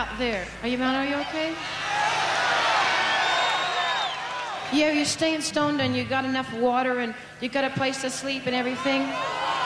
out there? Are you okay? Yeah, you're staying stoned and you got enough water and you got a place to sleep and everything?